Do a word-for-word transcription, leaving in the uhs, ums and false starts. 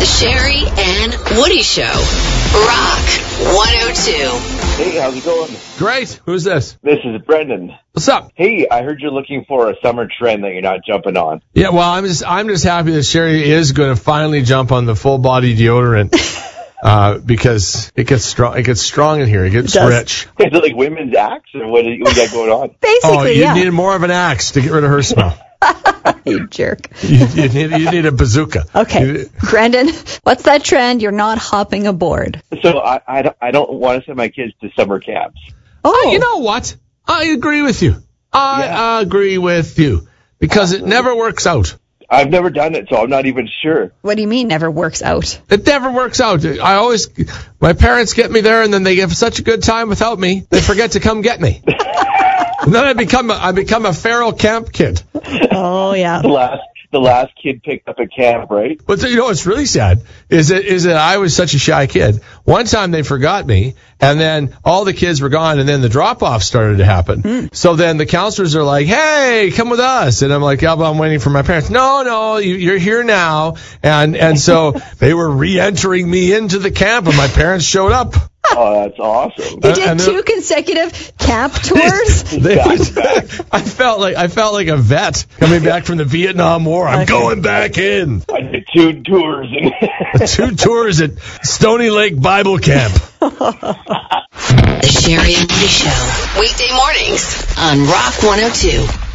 The Sherry and Woody Show. Rock one oh two. Hey, how's it going? Great. Who's this? This is Brendan. What's up? Hey, I heard you're looking for a summer trend that you're not jumping on. Yeah, well, I'm just I'm just happy that Sherry is going to finally jump on the full body deodorant uh, because it gets strong. It gets strong in here. It gets It does. rich. Is it like women's axe, or what do you, what do you got going on? Basically, Oh, you yeah. need more of an axe to get rid of her smell. You jerk. you, you need you need a bazooka. Okay. You- Brendan, what's that trend? You're not hopping aboard. So I, I, don't, I don't want to send my kids to summer camps. Oh, You know what? I agree with you. I Yeah. agree with you because it never works out. I've never done it, so I'm not even sure. what do you mean never works out? It never works out. I always, my parents get me there, and then they have such a good time without me, they forget to come get me. And then I become a, I become a feral camp kid. Oh, yeah. The last, the last kid picked up at camp, right? But you know what's really sad is that is that I was such a shy kid. One time they forgot me, and then all the kids were gone, and then the drop-off started to happen. Mm. So then the counselors are like, "Hey, come with us," and I'm like, "Yeah, but I'm waiting for my parents." No, no, you, you're here now, and and so they were re-entering me into the camp, and my parents showed up. Oh, that's awesome. You Uh, did and two then- consecutive camp tours? They Back would- to back. I felt like I felt like a vet coming back from the Vietnam War. I'm Okay. going back in. I did two tours. And Two tours at Stony Lake Bible Camp. The Sherry and Woody Show. Weekday mornings on Rock one oh two.